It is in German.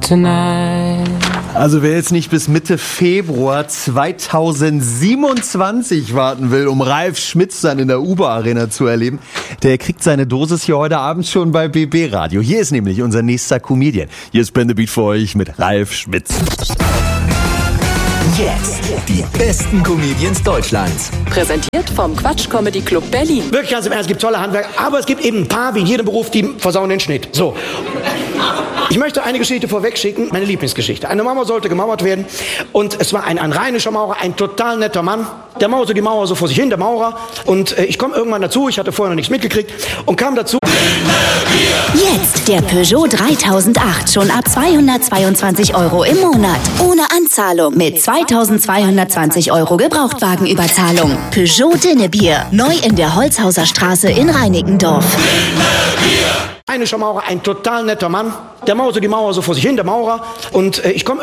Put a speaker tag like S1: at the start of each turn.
S1: tonight.
S2: Also wer jetzt nicht bis Mitte Februar 2027 warten will, um Ralf Schmitz dann in der Uber-Arena zu erleben, der kriegt seine Dosis hier heute Abend schon bei BB Radio. Hier ist nämlich unser nächster Comedian. Hier ist Ben the Beat für euch mit Ralf Schmitz.
S3: Jetzt die besten Comedians Deutschlands.
S4: Präsentiert vom Quatsch Comedy Club Berlin.
S5: Wirklich ganz im Ernst, es gibt tolle Handwerker, aber es gibt eben ein paar, wie in jedem Beruf, die versauen den Schnitt. So. Ich möchte eine Geschichte vorweg schicken, meine Lieblingsgeschichte. Eine Mauer sollte gemauert werden und es war ein rheinischer Maurer, ein total netter Mann. Der mauerte die Mauer so vor sich hin, der Maurer. Und ich komme irgendwann dazu, ich hatte vorher noch nichts mitgekriegt und kam dazu.
S6: Jetzt der Peugeot 3008 schon ab 222 € im Monat. Ohne Anzahlung mit 2220 € Gebrauchtwagenüberzahlung. Peugeot Dinnebier. Neu in der Holzhauser Straße in Reinickendorf.
S5: Rheinischer Maurer, ein total netter Mann. Der mauerte die Mauer so vor sich hin, der Maurer. Und ich komme